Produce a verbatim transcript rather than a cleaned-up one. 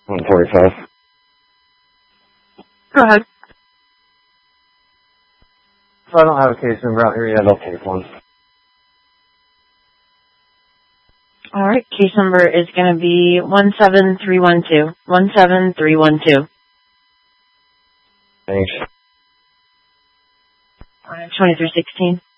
one forty-five. Go ahead. So I don't have a case number out here yet. I'll take one. All right. Case number is going to be one seven three one two. one seven three one two. Thanks. All right. twenty-three sixteen.